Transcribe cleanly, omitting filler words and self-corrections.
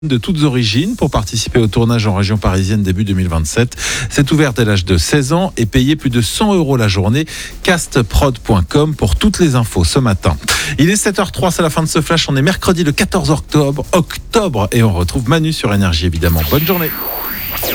de toutes origines pour participer au tournage en région parisienne début 2027. C'est ouvert dès l'âge de 16 ans et payé plus de 100 € la journée. Castprod.com pour toutes les infos ce matin. Il est 7h03, c'est la fin de ce flash. On est mercredi le 14 octobre et on retrouve Manu sur Énergie évidemment. Bonne journée.